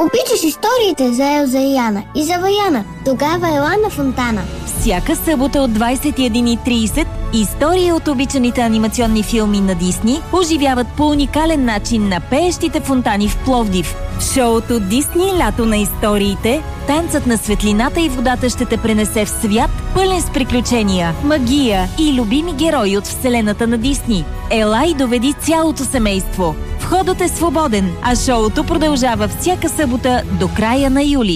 Обичаш историите за Елза и Яна и за Ваяна. Тогава ела на фонтана. Всяка събота от 21:30 истории от обичаните анимационни филми на Дисни оживяват по уникален начин на пеещите фонтани в Пловдив. В шоуто Дисни лято на историите, танцът на светлината и водата ще те пренесе в свят, пълен с приключения, магия и любими герои от вселената на Дисни. Ела и доведи цялото семейство. Входът е свободен, а шоуто продължава всяка събота до края на юли.